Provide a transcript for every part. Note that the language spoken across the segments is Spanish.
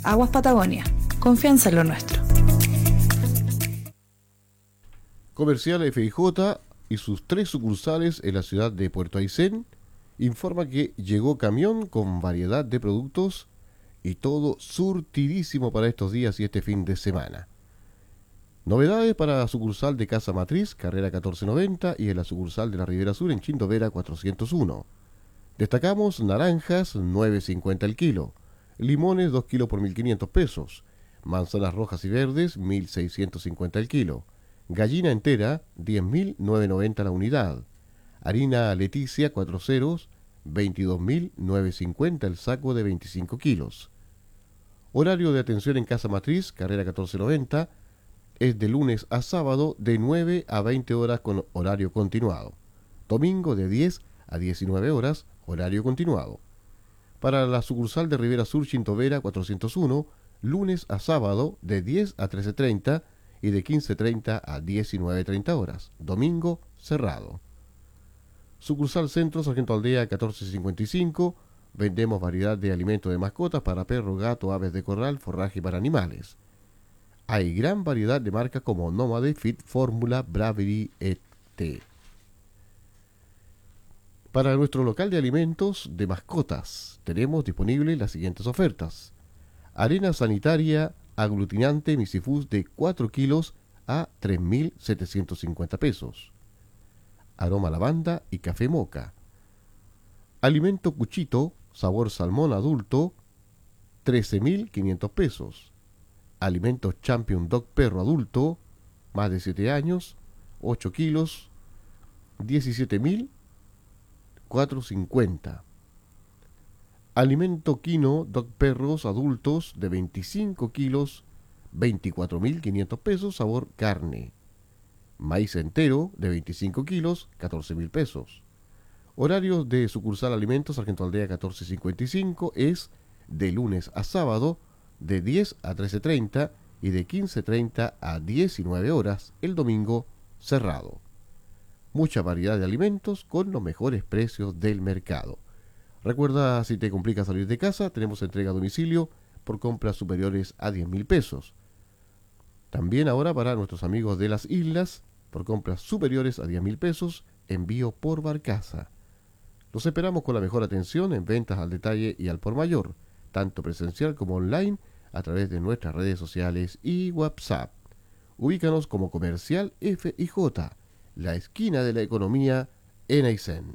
Aguas Patagonia. Confianza en lo nuestro. Comercial FIJ y sus 3 sucursales en la ciudad de Puerto Aysén informa que llegó camión con variedad de productos y todo surtidísimo para estos días y este fin de semana. Novedades para la sucursal de Casa Matriz, carrera 1490, y en la sucursal de la Ribera Sur en Chindovera 401. Destacamos naranjas 9.50 el kilo, limones 2 kilos por 1.500 pesos, manzanas rojas y verdes 1.650 el kilo, gallina entera 10.990 la unidad, harina Leticia 4 ceros 22.950 el saco de 25 kilos. Horario de atención en Casa Matriz, carrera 1490, es de lunes a sábado de 9 a 20 horas con horario continuado. Domingo de 10 a 19 horas, horario continuado. Para la sucursal de Ribera Sur Chintovera 401, lunes a sábado de 10 a 13:30 y de 15:30 a 19:30 horas. Domingo cerrado. Sucursal Centro Sargento Aldea 1455, vendemos variedad de alimentos de mascotas para perro, gato, aves de corral, forraje para animales. Hay gran variedad de marcas como Nómade, Fit, Fórmula, Bravery, etc. Para nuestro local de alimentos de mascotas tenemos disponibles las siguientes ofertas. Arena sanitaria aglutinante Misifus de 4 kilos a 3.750 pesos. Aroma lavanda y café moca. Alimento cuchito sabor salmón adulto 13.500 pesos. Alimentos Champion Dog perro adulto, más de 7 años, 8 kilos, 17.450. Alimento Quino Dog perros adultos de 25 kilos, 24.500 pesos, sabor carne. Maíz entero de 25 kilos, 14.000 pesos. Horarios de sucursal Alimentos Sargento Aldea 1455 es de lunes a sábado, de 10 a 13:30 y de 15:30 a 19 horas, el domingo cerrado. Mucha variedad de alimentos con los mejores precios del mercado. Recuerda, si te complica salir de casa, tenemos entrega a domicilio por compras superiores a 10.000 pesos. También ahora para nuestros amigos de las islas, por compras superiores a 10.000 pesos, envío por barcaza. Los esperamos con la mejor atención en ventas al detalle y al por mayor, tanto presencial como online, a través de nuestras redes sociales y WhatsApp. Ubícanos como Comercial FIJ, la esquina de la economía en Aysén.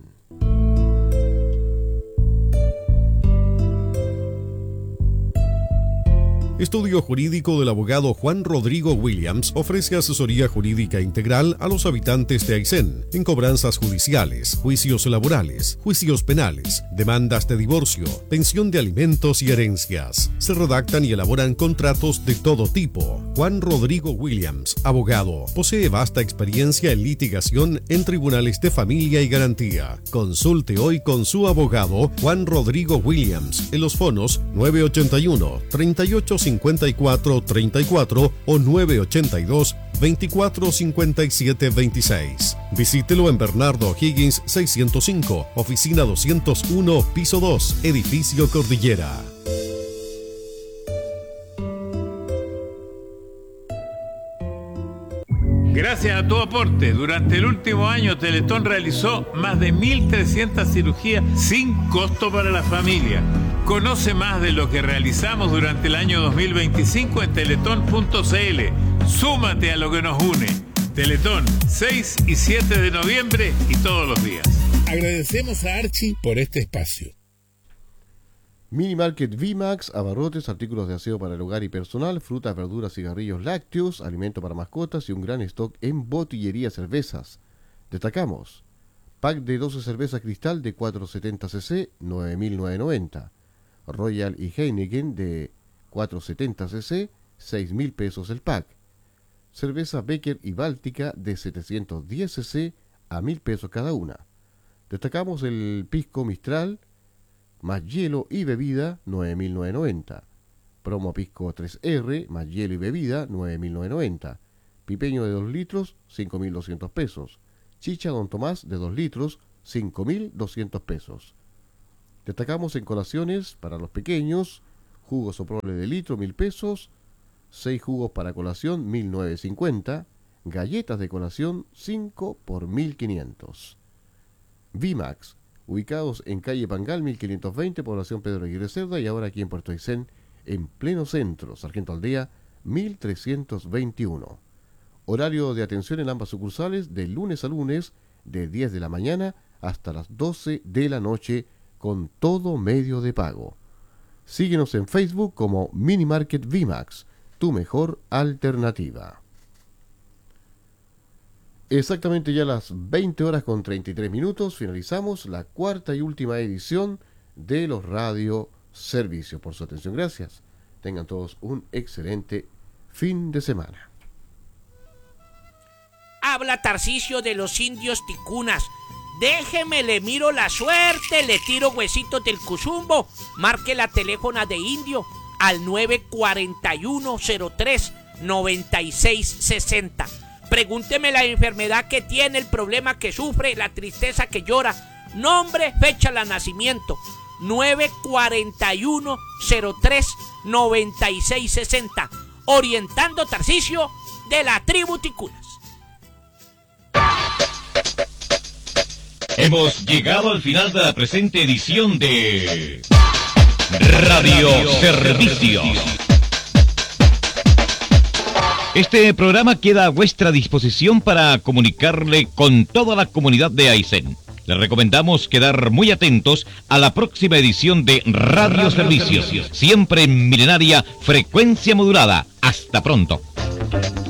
Estudio Jurídico del abogado Juan Rodrigo Williams ofrece asesoría jurídica integral a los habitantes de Aysén en cobranzas judiciales, juicios laborales, juicios penales, demandas de divorcio, pensión de alimentos y herencias. Se redactan y elaboran contratos de todo tipo. Juan Rodrigo Williams, abogado, posee vasta experiencia en litigación en tribunales de familia y garantía. Consulte hoy con su abogado Juan Rodrigo Williams en los fonos 981 38 54 34 o 982 24 57 26. Visítelo en Bernardo Higgins 605, oficina 201, piso 2, edificio Cordillera. Gracias a tu aporte, durante el último año Teletón realizó más de 1.300 cirugías sin costo para la familia. Conoce más de lo que realizamos durante el año 2025 en teletón.cl. Súmate a lo que nos une. Teletón, 6 y 7 de noviembre y todos los días. Agradecemos a Archie por este espacio. Mini Market VMAX, abarrotes, artículos de aseo para el hogar y personal, frutas, verduras, cigarrillos, lácteos, alimento para mascotas y un gran stock en botillería cervezas. Destacamos: pack de 12 cervezas Cristal de 470 cc, 9.990. Royal y Heineken de 470 cc, 6.000 pesos el pack. Cerveza Becker y Báltica de 710 cc a 1.000 pesos cada una. Destacamos el pisco Mistral más hielo y bebida, 9.990. Promo pisco 3R más hielo y bebida, 9.990. Pipeño de 2 litros, 5.200 pesos. Chicha Don Tomás de 2 litros, 5.200 pesos. Destacamos en colaciones para los pequeños: Jugos Soprole de litro, 1.000 pesos. 6 jugos para colación, 1.950. Galletas de colación, 5 por 1.500. Vimax, ubicados en calle Pangal, 1.520, población Pedro Aguirre Cerda, y ahora aquí en Puerto Aysén, en pleno centro, Sargento Aldea, 1.321. Horario de atención en ambas sucursales, de lunes a lunes, de 10 de la mañana hasta las 12 de la noche, con todo medio de pago. Síguenos en Facebook como Minimarket Vimax, tu mejor alternativa. Exactamente ya a las 20 horas con 33 minutos finalizamos la cuarta y última edición de los Radio Servicios. Por su atención, gracias. Tengan todos un excelente fin de semana. Habla Tarcisio de los indios ticunas. Déjeme, le miro la suerte, le tiro huesitos del cuzumbo. Marque la teléfona de Indio al 941-03-9660. Pregúnteme la enfermedad que tiene, el problema que sufre, la tristeza que llora. Nombre, fecha de nacimiento. 941-03-9660. Orientando Tarcisio de la tribu Ticunas. Hemos llegado al final de la presente edición de Radio Servicios. Este programa queda a vuestra disposición para comunicarle con toda la comunidad de Aysén. Les recomendamos quedar muy atentos a la próxima edición de Radio Servicios, siempre en milenaria frecuencia modulada. Hasta pronto.